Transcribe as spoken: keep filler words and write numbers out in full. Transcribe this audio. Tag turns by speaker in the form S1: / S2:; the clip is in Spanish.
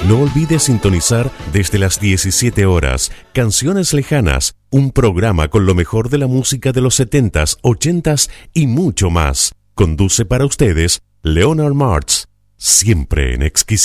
S1: No olvides sintonizar desde las diecisiete horas Canciones Lejanas, un programa con lo mejor de la música de los setentas, ochentas y mucho más. Conduce para ustedes Leonard Martz, siempre en exquisito.